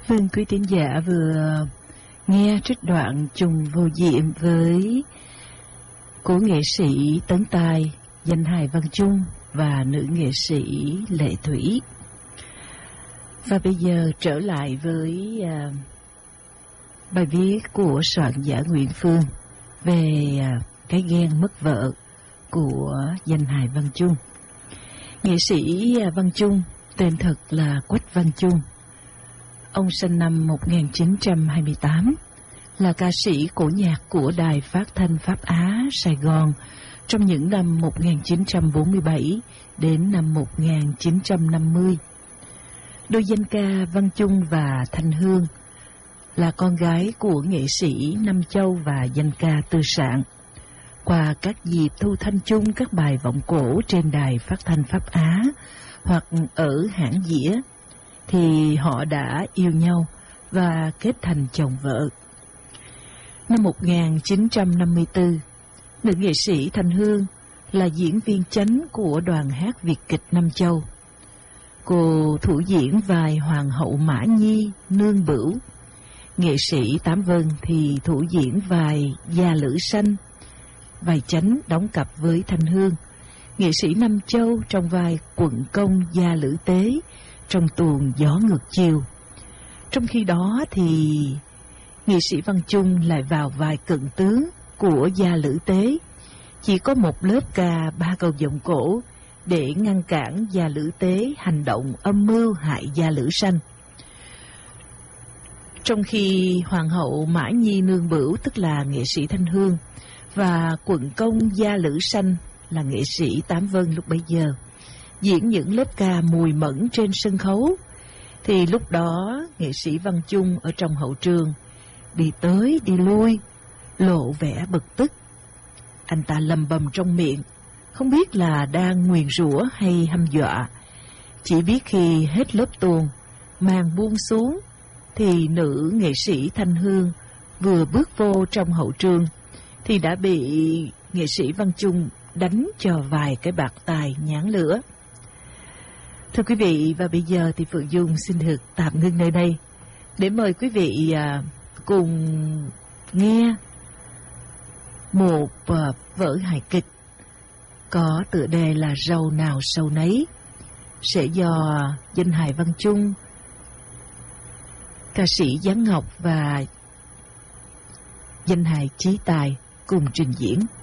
Vâng, quý tín giả vừa nghe trích đoạn trùng vô diệm với cố nghệ sĩ Tấn Tài, danh hài Văn Chung và nữ nghệ sĩ Lệ Thủy. Và bây giờ trở lại với bài viết của soạn giả Nguyễn Phương về cái ghen mất vợ của danh hài Văn Chung. Nghệ sĩ Văn Chung tên thật là Quách Văn Chung. Ông sinh năm 1928, là ca sĩ cổ nhạc của Đài Phát thanh Pháp Á Sài Gòn trong những năm 1947 đến năm 1950. Đôi danh ca Văn Chung và Thanh Hương là con gái của nghệ sĩ Nam Châu và danh ca Tư Sạn. Qua các dịp thu thanh chung các bài vọng cổ trên Đài Phát thanh Pháp Á hoặc ở hãng dĩa, thì họ đã yêu nhau và kết thành chồng vợ. Năm 1954, nữ nghệ sĩ Thanh Hương là diễn viên chính của đoàn hát Việt kịch Nam Châu. Cô thủ diễn vai Hoàng hậu Mã Nhi Nương Bửu. Nghệ sĩ Tám Vân thì thủ diễn vai Gia Lữ Sanh, vai chính đóng cặp với Thanh Hương. Nghệ sĩ Nam Châu trong vai quận công Gia Lữ Tế trong tuồng Gió Ngược Chiều. Trong khi đó thì nghệ sĩ Văn Chung lại vào vai cận tướng của Gia Lữ Tế, chỉ có một lớp ca 3 câu vọng cổ để ngăn cản Gia Lữ Tế hành động âm mưu hại Gia Lữ Sanh. Trong khi Hoàng hậu Mã Nhi Nương Bửu, tức là nghệ sĩ Thanh Hương, và quận công Gia Lữ Sanh là nghệ sĩ Tám Vân lúc bấy giờ diễn những lớp ca mùi mẫn trên sân khấu, thì lúc đó nghệ sĩ Văn Chung ở trong hậu trường đi tới đi lui, lộ vẻ bực tức. Anh ta lầm bầm trong miệng, không biết là đang nguyền rủa hay hăm dọa. Chỉ biết khi hết lớp tuồng, màn buông xuống, thì nữ nghệ sĩ Thanh Hương vừa bước vô trong hậu trường thì đã bị nghệ sĩ Văn Chung đánh cho vài cái bạt tai nhán lửa. Thưa quý vị, và bây giờ thì Phượng Dung xin được tạm ngưng nơi đây để mời quý vị cùng nghe một vở hài kịch có tựa đề là Rầu Nào Sầu Nấy, sẽ do danh hài Văn Chung, ca sĩ Giáng Ngọc và danh hài Chí Tài cùng trình diễn.